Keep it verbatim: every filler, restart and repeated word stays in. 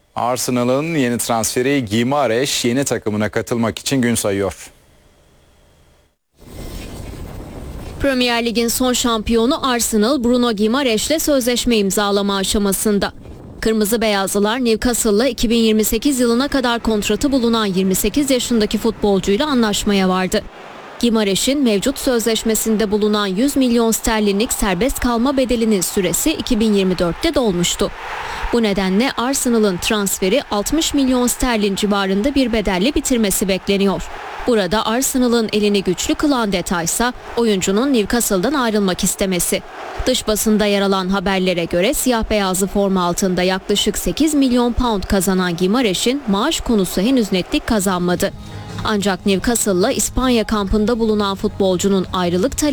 Arsenal'ın yeni transferi Guimaraes yeni takımına katılmak için gün sayıyor. Premier Lig'in son şampiyonu Arsenal, Bruno Guimaraes'le sözleşme imzalama aşamasında. Kırmızı Beyazlılar Newcastle'la iki bin yirmi sekiz yılına kadar kontratı bulunan yirmi sekiz yaşındaki futbolcuyla anlaşmaya vardı. Guimaraes'in mevcut sözleşmesinde bulunan yüz milyon sterlinlik serbest kalma bedelinin süresi iki bin yirmi dörtte dolmuştu. Bu nedenle Arsenal'ın transferi altmış milyon sterlin civarında bir bedelle bitirmesi bekleniyor. Burada Arsenal'ın elini güçlü kılan detaysa oyuncunun Newcastle'dan ayrılmak istemesi. Dış basında yer alan haberlere göre siyah beyazlı forma altında yaklaşık sekiz milyon pound kazanan Guimaraes'in maaş konusu henüz netlik kazanmadı. Ancak Newcastle'la İspanya kampında bulunan futbolcunun ayrılık talebi